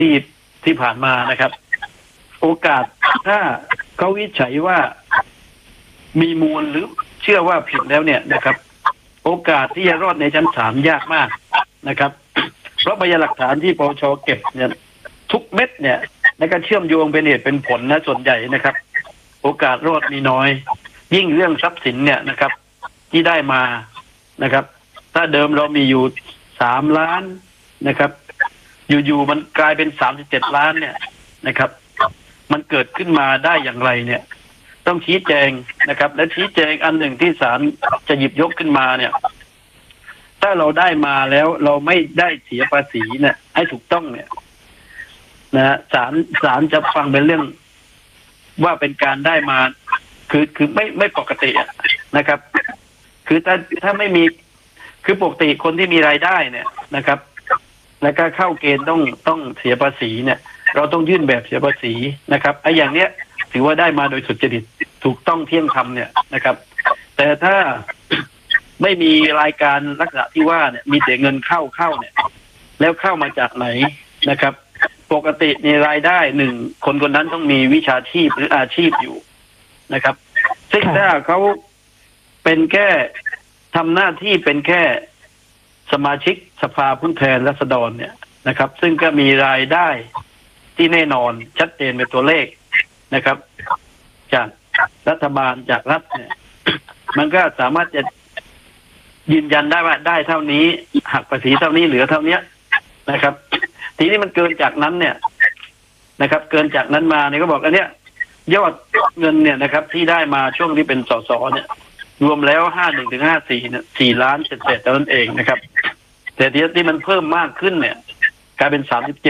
ที่ที่ผ่านมานะครับ โอกาสถ้าเขาวิจัยว่ามีมูลหรือเชื่อว่าผิดแล้วเนี่ยนะครับ โอกาสที่จะรอดในชั้นศาลยากมากนะครับ เพราะพยานหลักฐานที่ปปชเก็บเนี่ยทุกเม็ดเนี่ยในการเชื่อมโยงเป็นเหตุเป็นผลนะส่วนใหญ่นะครับ โอกาสรอดมีน้อย ยิ่งเรื่องทรัพย์สินเนี่ยนะครับ ที่ได้มานะครับ ถ้าเดิมเรามีอยู่3 ล้านนะครับ อยู่ๆมันกลายเป็น37 ล้านเนี่ยนะครับ มันเกิดขึ้นมาได้อย่างไรเนี่ย ต้องชี้แจงนะครับ และชี้แจงอันหนึ่งที่ศาลจะหยิบยกขึ้นมาเนี่ย ถ้าเราได้มาแล้วเราไม่ได้เสียภาษีเนี่ยให้ถูกต้องเนี่ยนะศาลจะฟังเป็นเรื่องว่าเป็นการได้มาคือไม่ปกตินะครับ คือถ้าไม่มีคือปกติคนที่มีรายได้เนี่ยนะครับ แล้วก็เข้าเกณฑ์ต้องเสียภาษีเนี่ย เราต้องยื่นแบบเสียภาษีนะครับไอ้อย่างเนี้ยถือว่าได้มาโดยสุจริตถูกต้องเที่ยงธรรมเนี่ยนะครับ แต่ถ้าไม่มีรายการลักษณะที่ว่าเนี่ยมีแต่เงินเข้าเนี่ยแล้วเข้ามาจากไหนนะครับ ปกติในรายได้คนนั้นต้องมีวิชาชีพหรืออาชีพอยู่นะครับ ซึ่งถ้าเขาเป็นแค่ทำหน้าที่เป็นแค่สมาชิกสภาผู้แทนราษฎรเนี่ยนะครับ ซึ่งก็มีรายได้ที่แน่นอนชัดเจนเป็นตัวเลขนะครับ จากรัฐบาลจากรัฐเนี่ย มันก็สามารถจะยืนยันได้ว่าได้เท่านี้หักภาษีเท่านี้เหลือเท่านี้นะครับ ทีนี้มันเกินจากนั้นเนี่ยนะครับ เกินจากนั้นมาเนี่ยก็บอกอันเนี้ยยอดเงินเนี่ยนะครับ ที่ได้มาช่วงที่เป็นสสเนี่ย รวมแล้ว51 ถึง 54เนี่ย4 ล้านเศษๆเท่านั้นเองนะครับ แต่ที่มันเพิ่มมากขึ้นเนี่ยกลายเป็น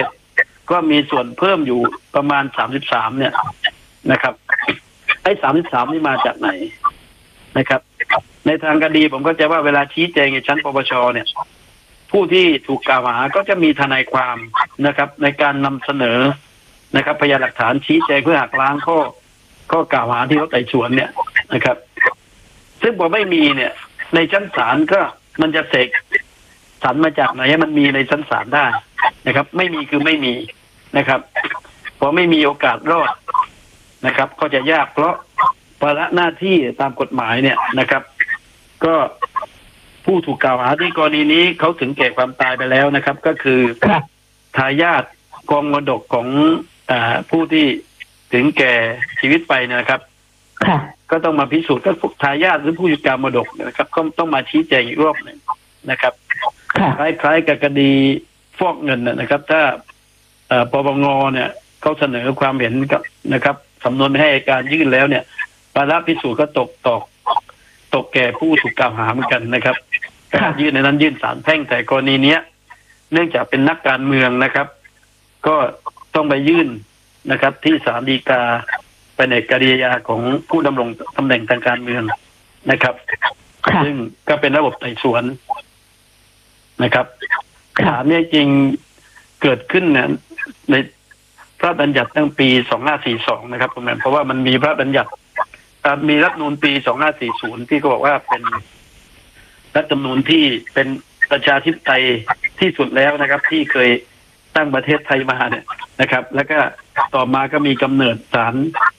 37ก็มีส่วนเพิ่มอยู่ประมาณ33เนี่ยนะครับไอ้33นี่มาจากไหนนะครับ ในทางคดีผมก็จะว่าเวลาชี้แจงในชั้นปปชเนี่ย ผู้ที่ถูกกล่าวหาก็จะมีทนายความนะครับ ในการนำเสนอนะครับพยานหลักฐานชี้แจงเพื่อหักล้างข้อกล่าวหาที่เขาไต่สวนเนี่ยนะครับ ซึ่งพอไม่มีเนี่ยในชั้นศาลก็มันจะเสกสรรมาจากไหนให้มันมีในชั้นศาลได้นะครับ ไม่มีคือไม่มีนะครับพอไม่มีโอกาสรอดนะครับ ก็จะยากเพราะภาระหน้าที่ตามกฎหมายเนี่ยนะครับ ก็ผู้ถูกกล่าวหาที่กรณีนี้เขาถึงแก่ความตายไปแล้วนะครับ ก็คือทายาทกองมรดกของผู้ที่ถึงแก่ชีวิตไปนะครับ ก็ต้องมาพิสูจน์ก็ทายาทหรือผู้จัดการมรดกนะครับก็ต้องมาชี้แจงอีกรอบหนึ่งนะครับคล้ายๆกับคดีฟอกเงินนะครับ ถ้าปปงเนี่ยเขาเสนอความเห็นกับนะครับสำนวนให้อัยการยื่นแล้วเนี่ยภาระพิสูจน์ก็ตกแก่ผู้ถูกกล่าวหาเหมือนกันนะครับยื่นในนั้นยื่นศาลแพ่งแต่กรณีนี้เนื่องจากเป็นนักการเมืองนะครับ ก็ต้องไปยื่นนะครับที่ศาลฎีกาแผนกคดีอาญาของผู้ดำรงตำแหน่งทางการเมืองนะครับซึ่งก็เป็นระบบไต่สวนนะครับศาลเนี่ยจริงเกิดขึ้นเนี่ยในพระราชบัญญัติตั้งปี2542นะครับผมเพราะว่ามันมีพระราชบัญญัติมีรัฐธรรมนูญปี2540ที่ก็บอกว่าเป็นรัฐธรรมนูญที่เป็นประชาธิปไตยที่สุดแล้วนะครับ ที่เคยตั้งประเทศไทยมาเนี่ยนะครับ แล้วก็ต่อมาก็มีกำเนิดศาล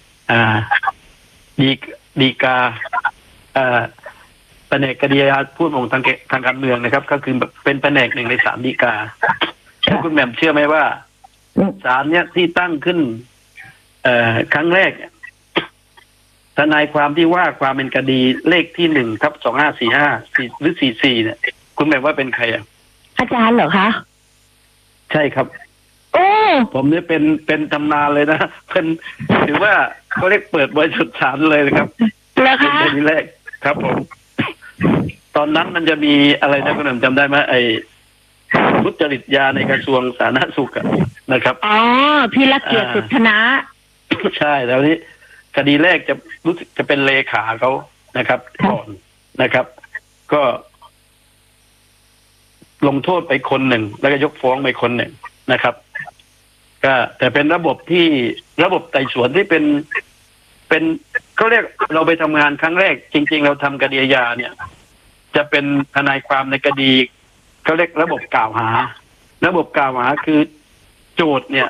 ฎีกาแผนกคดีอาญาผู้ดำรงทางการเมืองนะครับ ก็คือเป็นแผนกหนึ่งในศาลฎีกาคุณแหม่มเชื่อไหมว่าศาลเนี้ยที่ตั้งขึ้นครั้งแรกทนายความที่ว่าความเป็นคดีเลขที่1/2545หรือ44เนี่ยคุณแหม่มว่าเป็นใครอาจารย์เหรอคะใช่ครับผมเนี่ยเป็นตำนานเลยนะเป็นถือว่าเขาเรียกเปิดบริสุทธิ์ศาลเลยนะครับแล้วคะเป็นคดีแรกครับผมตอนนั้นมันจะมีอะไรนะคุณแหม่มจำได้ไหมไอ้ทุจริตยาในกระทรวงสาธารณสุขนะครับอ๋อพี่ละเกียรติสุทธนะใช่แล้วนี้คดีแรกจะรู้สึกจะเป็นเลขาเขานะครับก่อนนะครับ ก็ลงโทษไปคนหนึ่งแล้วก็ยกฟ้องไปคนหนึ่งนะครับก็แต่เป็นระบบไต่สวนที่เป็นเขาเรียกเราไปทำงานครั้งแรกจริงๆเราทำคดีอาญาเนี่ยจะเป็นทนายความในคดีเขาเรียกระบบกล่าวหาระบบกล่าวหาคือโจทย์เนี่ย